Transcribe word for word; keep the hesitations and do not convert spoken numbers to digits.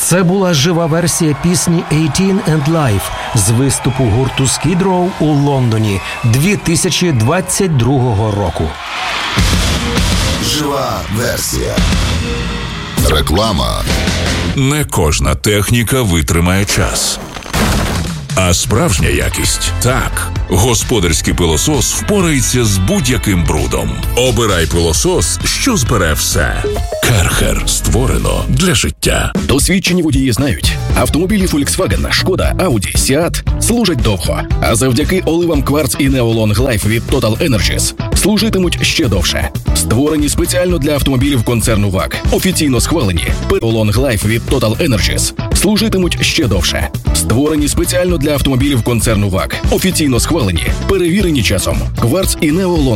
Це була жива версія пісні «eighteen and Life» з виступу гурту Skid Row у Лондоні дві тисячі двадцять другого року. Жива версія. Реклама. Не кожна техніка витримає час. А справжня якість – так. Господарський пилосос впорається з будь-яким брудом. Обирай пилосос, що збере все. Керхер створено для життя. Досвідчені водії знають, автомобілі Volkswagen, Шкода, Audi, Seat служать довго. А завдяки оливам Quartz і Neo Long Life від Total Energies служитимуть ще довше. Створені спеціально для автомобілів концерну ваг. Офіційно схвалені. Long Life від Total Energies служитимуть ще довше. Створені спеціально для автомобілів концерну ваг. Офіційно схвалені. Перевірені часом. Quartz і Neo Long